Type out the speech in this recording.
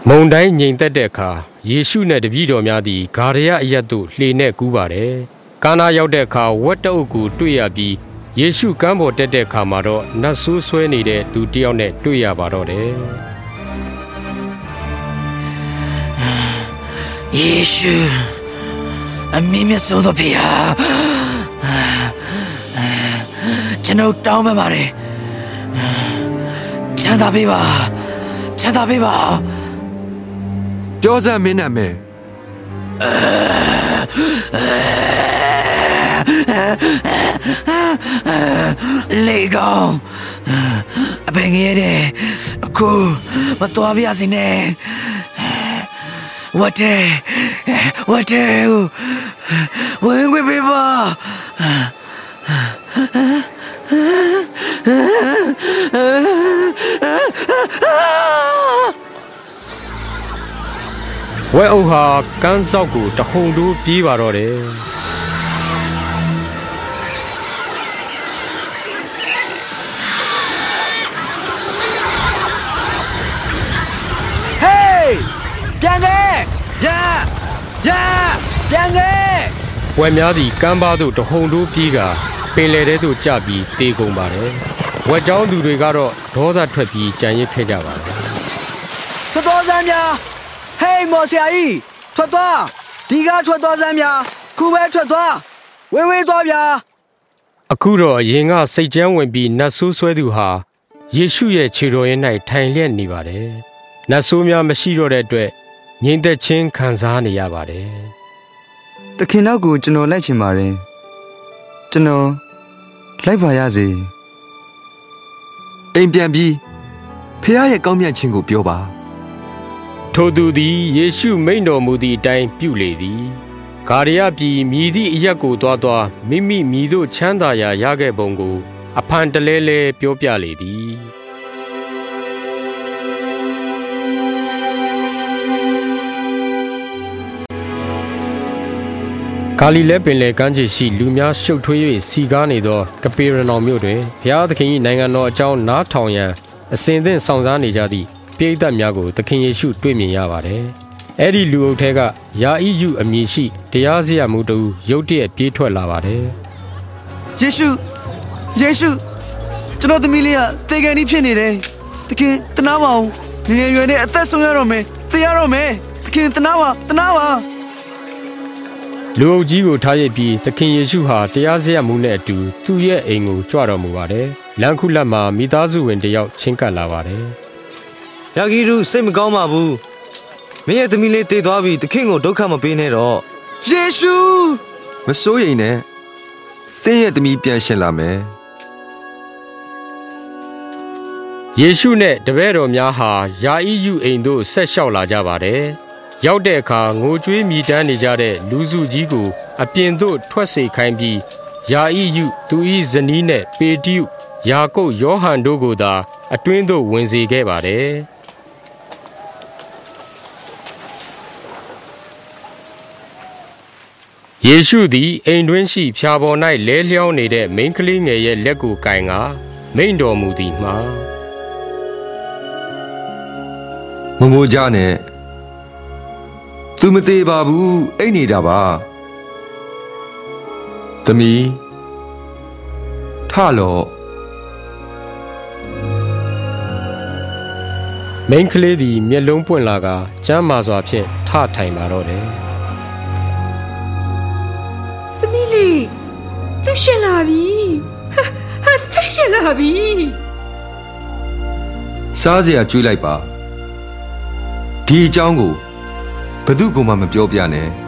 မုန်တိုင်းငြိမ်သက်တဲ့အခါယေရှုနဲ့တပည့်တော်များသည်ဂါရယအရပ်သို့လှေနဲ့ကူးပါတယ်။ကာနာရောက်တဲ့အခါဝက်တအုပ်ကိုတွေ့ရပြီးယေရှုကမ်းပေါ်တက်တဲ့အခါမှာတော့နတ်ဆိုးဆွဲနေတဲ့သူတယောက်နဲ့တွေ့ရပါတော့တယ်။ယေရှုအမင်းမြတ်စွာဘုရားကျွန်တော်တောင်းပန်ပါတယ်ချမ်းသာပေးပါချမ်းသာပေးပါပြောစမ်းမင်းနာမည်လေကောင်အပင်ငယ်တဲ့အခုမတော်ပြစီနဲ့ဝတ်တယ်ဝင်ခွေပေးပါဝဲအုပ်ဟာကန်းဆောက်ကိုတဟုန်တိုးပြေးပါတော့တယ်ပြန်ခဲ့ရပြန်ခဲ့ဝဲများသည်ကမ်းပါးသို့တဟုန်တိုးပြေးကပင်လယ်ထဲသို့ကျပြီးတေကုန်ပါတယ်ဝဲเจ้าသူတွေကတော့ဒေါသထွက်ပြီးကြံရစ်ခဲ့ကြပါတယ်ထွက်သွားစမ်းများဟေးမော်ဆရာကြီးထွက်သွားဒီကထွက်သွားစမ်းများခုပဲထွက်သွားဝေးသွားဗျာအခုတော့အရင်ကစိတ်ကြမ်းဝင်ပြီးနတ်ဆိုးဆွဲသူဟာယေရှုရဲ့ခြေတော်ရင်း၌ထိုင်လျက်နေပါတယ်နတ်ဆိုးများမရှိတော့တဲ့အတွက်ငြိမ်သက်ခြင်းခံစားနေရပါတယ်။သခင်နောက်ကိုကျွန်တော်လိုက်ချင်ပါတယ်။ကျွန်တော်လိုက်ပါရစေ။အိမ်ပြန်ပြီးဖခင်ရဲ့ကောင်းမြတ်ခြင်းကိုပြောပါ။ထိုသူသည်ယေရှုမိန့်တော်မူသည့်အတိုင်းပြုလေသည်။ဂါရယပြည်မြည်သည့်အရပ်ကိုသွားမိမိမြည်သို့ချမ်းသာရာရခဲ့ပုံကိုအဖန်တလဲလဲပြောပြလေသည်။ဂါလိလဲပင်လယ်ကမ်းခြေရှိလူများရှုပ်ထွေး၍စီကားနေသောကပေရနောင်မြို့တွင်ဘုရားသခင်၏နိုင်ငံတော်အကြောင်းနားထောင်ရန်အစဉ်သင့်ဆောင်စားနေကြသည့်ပရိသတ်များကိုသခင်ယေရှုတွေ့မြင်ရပါတယ်။အဲ့ဒီလူအုပ်ထဲကယာဣယုအမည်ရှိတရားစရာမူတူရုတ်တရက်ပြေးထွက်လာပါတယ်။ယေရှုကျွန်တော်သမီးလေးကသေကန်ကြီးဖြစ်နေတယ်။သခင်တနာပါအောင်ငယ်ရွယ်နဲ့အသက်ဆုံးရတော့မယ်သေရတော့မယ်သခင်တနာပါလူအုပ်ကြီးကိုထားရပြီးသခင်ယေရှုဟာတရားစရပ်မှုနဲ့အတူသူ့ရဲ့အိမ်ကိုကြွတော်မူပါတယ်။လမ်းခုလက်မှာမိသားစုဝင်တယောက်ချင်းကပ်လာပါတယ်။ယာဂီရုစိတ်မကောင်းပါဘူး။မင်းရဲ့သမီးလေးတည်သွားပြီသခင်ကိုဒုက္ခမပေးနဲ့တော့။ယေရှုမစိုးရိမ်နဲ့။သင်ရဲ့သမီးပြန်ရှင်လာမယ်။ယေရှုနဲ့တပည့်တော်များဟာယာဣယုအိမ်သို့ဆက်လျှောက်လာကြပါတယ်။ရောက်တဲ့အခါငိုကြွေးမြည်တမ်းနေကြတဲ့လူစုကြီးကိုအပြင်သို့ထွက်စေခိုင်းပြီးယာဣယုသူ၏ဇနီးနဲ့ပေတရုယာကုပ်ယောဟန်တို့ကိုသာအတွင်းသို့ဝင်စေခဲ့ပါတယ်ယေရှုသည်အိမ်တွင်းရှိဖြာပေါ်၌လဲလျောင်းနေတဲ့မိန်းကလေးငယ်ရဲ့လက်ကိုကင်ကမိန့်တော်မူသည်မှာမမိုးကြနဲ့သူမသေးပါဘူးအိတ်နေတာပါသမီးထလော့မိန်းကလေးသည်မျက်လုံးပွင့်လာကကျမ်းမာစွာဖြင့်ထထိုင်ပါတော့တယ်သမီးလေးသူရှင်လာပြီဟာသူရှင်လာပြီစားစရာကျွေးလိုက်ပါဒီအကြောင်းကိုဘယ်သူမှမပြောပြနဲ့